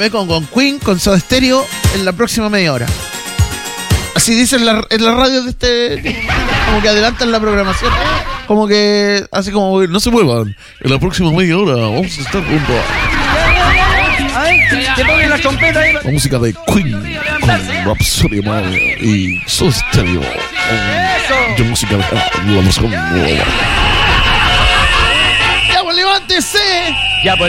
Vengo con Queen, con Soda Stereo en la próxima media hora. Así dicen en la radio de este. Como que adelantan la programación. Como que. Así como. No se muevan. En la próxima media hora vamos a estar juntos. ¿Qué pone la trompeta ahí? La música de Queen con Rhapsody Man y Soda Stereo. De música de la música. ¡Ya, pues levántese! Ya, pues